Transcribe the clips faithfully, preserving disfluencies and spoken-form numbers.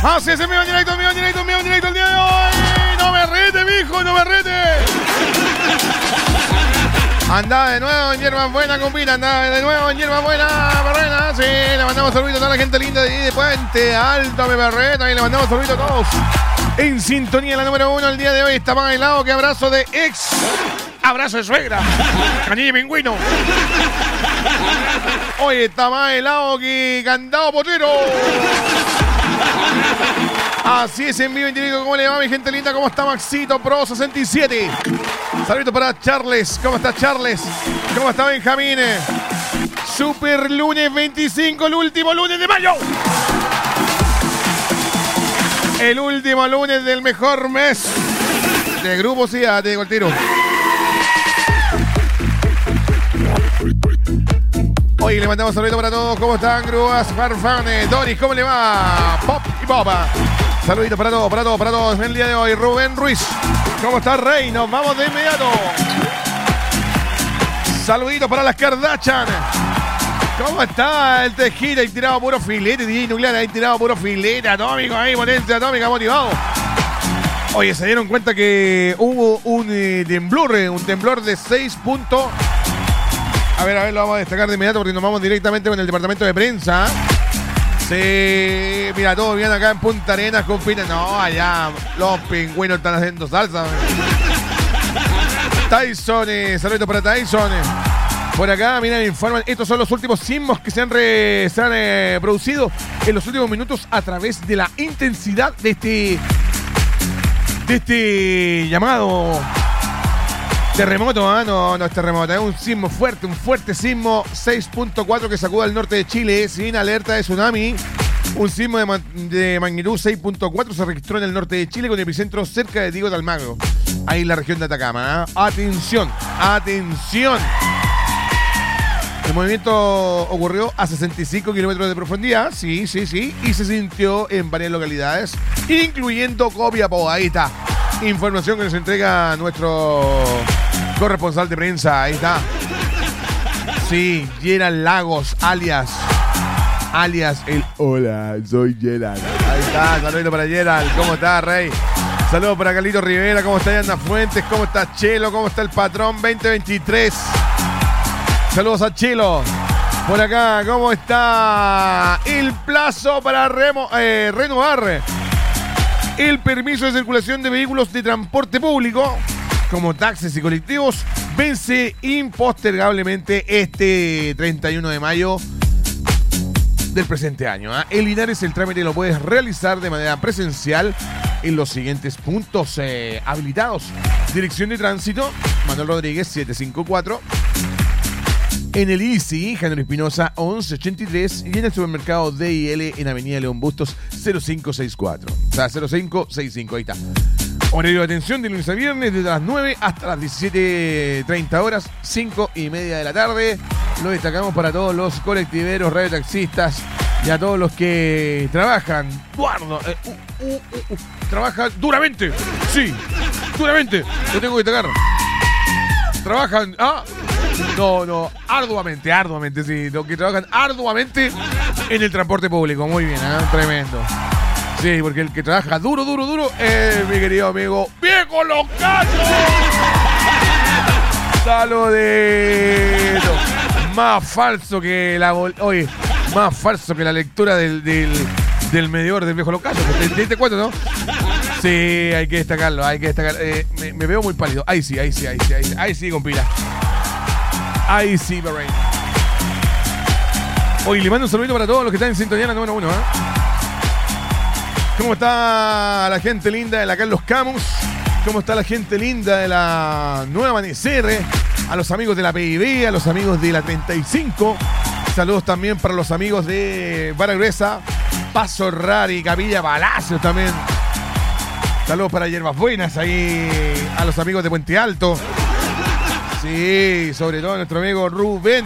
Así es, mío en directo, mío en directo, mío en directo el día de hoy. No me rete, mijo, no me rete. Andaba de nuevo en hierba buena, compita. Andaba de nuevo en hierba buena, Berreta. Sí, le mandamos saludos a toda la gente linda de, de Puente Alto, mi Berreta. Y le mandamos saludos a todos. En sintonía la número uno el día de hoy. Está más helado que abrazo de ex. Abrazo de suegra. Canilla y pingüino. Hoy está más helado que candado potero. Así es, en vivo en directo. ¿Cómo le va, mi gente linda? ¿Cómo está Maxito Pro sesenta y siete? Saludos para Charles. ¿Cómo está Charles? ¿Cómo está Benjamín? Super lunes veinticinco, el último lunes de mayo. El último lunes del mejor mes de Grupo C I A, te digo el tiro. Hoy le mandamos saludos para todos. ¿Cómo están, grúas, farfanes? Doris, ¿cómo le va? Pop y Popa. Saluditos para todos, para todos, para todos. En el día de hoy, Rubén Ruiz. ¿Cómo está, Rey? Nos vamos de inmediato. Saluditos para las Kardashian. ¿Cómo está el Tejita? Ahí tirado puro filete, D J Nuclear. Ahí tirado puro filete atómico. Ahí, potencia atómica, motivado. Oye, se dieron cuenta que hubo un eh, temblor, eh, un temblor de seis puntos. A ver, a ver, lo vamos a destacar de inmediato porque nos vamos directamente con el departamento de prensa. Sí, mira, todo bien acá en Punta Arenas, compiten. No, allá los pingüinos están haciendo salsa. Tyson, eh, saludos para Tyson. Por acá, mira, me informan, estos son los últimos sismos que se han, re, se han eh, producido en los últimos minutos a través de la intensidad de este, de este llamado terremoto. ¿eh? No, no es terremoto, es un sismo fuerte, un fuerte sismo seis punto cuatro que sacude al norte de Chile sin alerta de tsunami. Un sismo de, ma de magnitud seis punto cuatro se registró en el norte de Chile con epicentro cerca de Diego de Almagro, ahí en la región de Atacama. ¿eh? Atención, atención. El movimiento ocurrió a sesenta y cinco kilómetros de profundidad, sí, sí, sí, y se sintió en varias localidades, incluyendo Copiapó. Ahí está. Información que nos entrega nuestro corresponsal de prensa. Ahí está. Sí, Gerald Lagos, alias, alias el Hola, soy Gerald. Ahí está, saludos para Gerald. ¿Cómo está, Rey? Saludos para Carlito Rivera. ¿Cómo está Yana Fuentes? ¿Cómo está Chelo? ¿Cómo está el patrón veinte veintitrés? Saludos a Chelo. Por acá, ¿cómo está el plazo para remo, eh, renovar el permiso de circulación de vehículos de transporte público, como taxis y colectivos? Vence impostergablemente este treinta y uno de mayo del presente año. ¿eh? En Linares el trámite lo puedes realizar de manera presencial en los siguientes puntos eh, habilitados. Dirección de Tránsito, Manuel Rodríguez setecientos cincuenta y cuatro. En el I C I, General Espinosa once ochenta y tres. Y en el supermercado D I L en Avenida León Bustos cero cinco sesenta y cuatro. O sea, cero cinco sesenta y cinco, ahí está. Horario de atención de lunes a viernes desde las nueve hasta las diecisiete treinta horas, cinco y media de la tarde. Lo destacamos para todos los colectiveros, radiotaxistas y a todos los que trabajan. Eduardo, eh, uh, uh, uh, uh, trabajan duramente. Sí, duramente. Lo tengo que destacar. Trabajan. Ah, no, no, arduamente, arduamente, sí. Los que trabajan arduamente en el transporte público. Muy bien, ¿eh? Tremendo. Sí, porque el que trabaja duro, duro, duro es mi querido amigo Viejo Locayo. Saludito. Más falso que la... Oye, más falso que la lectura del, del, del medidor del Viejo Locayo. ¿Te, te diste cuenta, no? Sí, hay que destacarlo, hay que destacarlo. Eh, me, me veo muy pálido. Ahí sí, ahí sí, ahí sí, ahí sí, ahí sí, compila. Ahí sí, Bahrein. Hoy le mando un saludito para todos los que están en sintonía la número uno, ¿eh? ¿Cómo está la gente linda de la Carlos Camus? ¿Cómo está la gente linda de la Nueva Amanecer? A los amigos de la P I B, a los amigos de la treinta y cinco. Saludos también para los amigos de Vara Gruesa, Paso Rari, Capilla Palacios también. Saludos para Hierbas Buenas, ahí a los amigos de Puente Alto. Sí, sobre todo a nuestro amigo Rubén,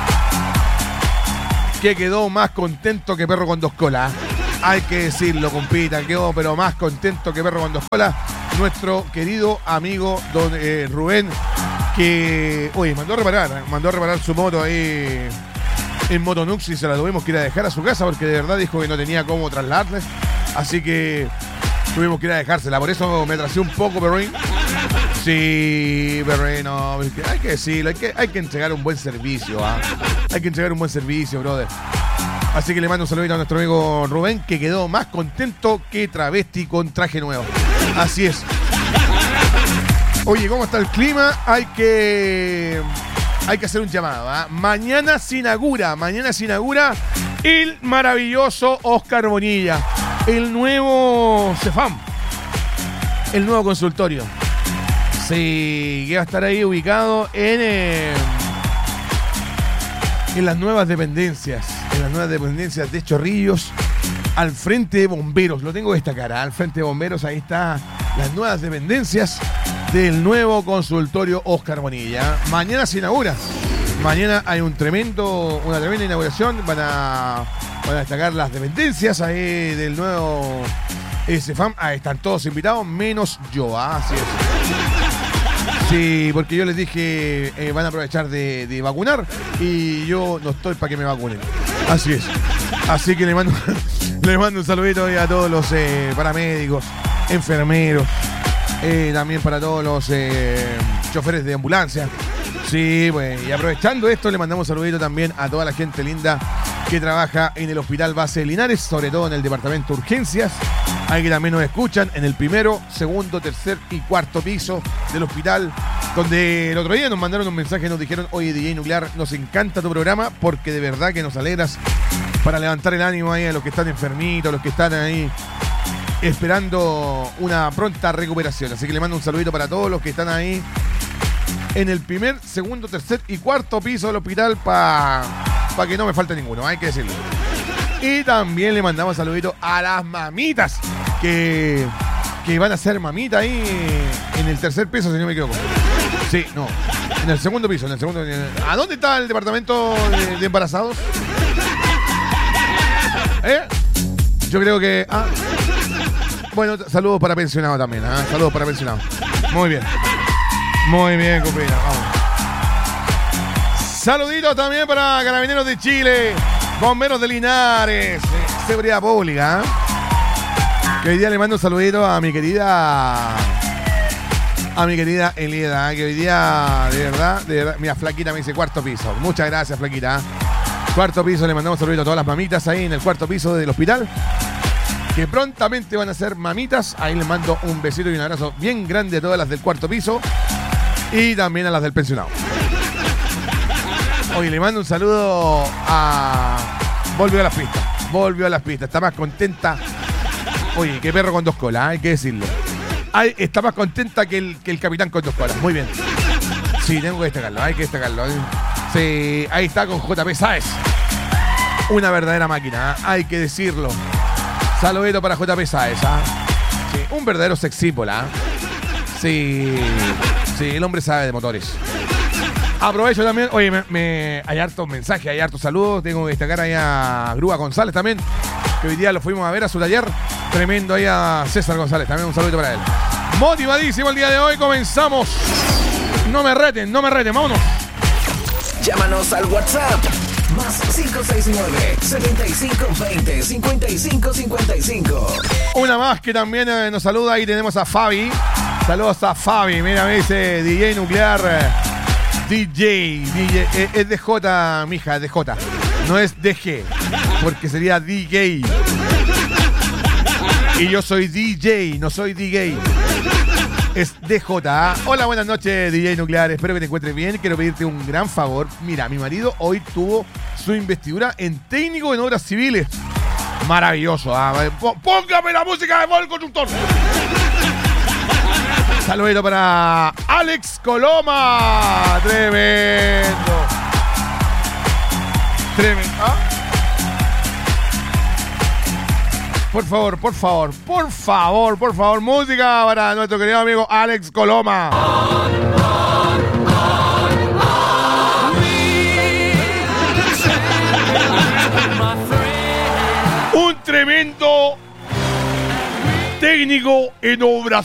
que quedó más contento que perro con dos colas. Hay que decirlo, compita, quedó pero más contento que perro con dos colas. Nuestro querido amigo don eh, Rubén, que, oye, mandó a reparar, ¿eh? mandó a reparar su moto ahí en Motonux y se la tuvimos que ir a dejar a su casa porque de verdad dijo que no tenía cómo trasladarle. Así que tuvimos que ir a dejársela. Por eso me atrasé un poco, Perrin. Sí, Perrin, no. Hay que decirlo, hay que, hay que entregar un buen servicio. ¿eh? Hay que entregar un buen servicio, brother. Así que le mando un saludito a nuestro amigo Rubén, que quedó más contento que travesti con traje nuevo. Así es. Oye, ¿cómo está el clima? Hay que... Hay que hacer un llamado. ¿eh? Mañana se inaugura, mañana se inaugura el maravilloso Oscar Bonilla. El nuevo Cefam. El nuevo consultorio. Sí, que va a estar ahí ubicado en... Eh, en las nuevas dependencias. En las nuevas dependencias de Chorrillos. Al frente de bomberos. Lo tengo que destacar. ¿eh? Al frente de bomberos, ahí está las nuevas dependencias del nuevo consultorio Oscar Bonilla. Mañana se inaugura. Mañana hay un tremendo, una tremenda inauguración. Van a, van a destacar las dependencias ahí del nuevo Cefam. Ahí están todos invitados, menos yo. ¿ah? Así es. Sí, porque yo les dije, eh, van a aprovechar de, de vacunar y yo no estoy para que me vacunen. Así es. Así que le mando, le mando un saludito a todos los eh, paramédicos, enfermeros. Eh, también para todos los eh, choferes de ambulancia. Sí, pues, y aprovechando esto, le mandamos un saludito también a toda la gente linda que trabaja en el Hospital Base Linares, sobre todo en el departamento de urgencias. Ahí que también nos escuchan en el primero, segundo, tercer y cuarto piso del hospital, donde el otro día nos mandaron un mensaje y nos dijeron: oye, D J Nuclear, nos encanta tu programa porque de verdad que nos alegras para levantar el ánimo ahí a los que están enfermitos, a los que están ahí esperando una pronta recuperación. Así que le mando un saludito para todos los que están ahí en el primer, segundo, tercer y cuarto piso del hospital para pa que no me falte ninguno, hay que decirlo. Y también le mandamos saludito a las mamitas que, que van a ser mamita ahí en el tercer piso, si no me equivoco. Sí, no, en el segundo piso, en el segundo. ¿A dónde está el departamento de, de embarazados? ¿Eh? Yo creo que... Ah, bueno, saludos para pensionados también, ¿eh? Saludos para pensionados. Muy bien. Muy bien, compañera. Vamos. Saluditos también para Carabineros de Chile, Bomberos de Linares, Seguridad Pública. ¿eh? Que hoy día le mando un saludito a mi querida... A mi querida Elieda, ¿eh? Que hoy día, de verdad, de verdad... Mira, Flaquita me dice cuarto piso. Muchas gracias, Flaquita. Cuarto piso, le mandamos un saludito a todas las mamitas ahí en el cuarto piso del hospital, que prontamente van a ser mamitas. Ahí les mando un besito y un abrazo bien grande a todas las del cuarto piso y también a las del pensionado. Oye, le mando un saludo a... Volvió a las pistas, volvió a las pistas, está más contenta. Oye, qué perro con dos colas, hay que decirlo. Ay, está más contenta que el, que el capitán con dos colas, muy bien. Sí, tengo que destacarlo, hay que destacarlo. Sí, ahí está con J P Sáez. Una verdadera máquina, ¿eh? Hay que decirlo. Saludito para J P Sáez, ¿eh? Sí, un verdadero sexípola. ¿eh? Sí, sí, el hombre sabe de motores. Aprovecho también, oye, me, me, hay hartos mensajes, hay hartos saludos. Tengo que destacar ahí a Grúa González también, que hoy día lo fuimos a ver a su taller. Tremendo ahí a César González, también un saludito para él. Motivadísimo el día de hoy, comenzamos. No me reten, no me reten, vámonos. Llámanos al WhatsApp más cinco seis nueve, siete cinco dos cero, cinco cinco cinco cinco. Una más que también eh, nos saluda. Ahí tenemos a Fabi. Saludos a Fabi. Mira, me dice D J Nuclear. Eh, D J. D J eh, es de J, mija, es de J. No es D G. Porque sería D J. Y yo soy D J, no soy D J. Es D J. Hola, buenas noches, D J Nuclear. Espero que te encuentres bien. Quiero pedirte un gran favor. Mira, mi marido hoy tuvo su investidura en técnico en obras civiles. Maravilloso. ¿eh? Póngame la música de Vol Constructor. Saludito para Alex Coloma. Tremendo. Tremendo. ¿Ah? Por favor, por favor, por favor, por favor, música para nuestro querido amigo Alex Coloma. Un tremendo técnico en obras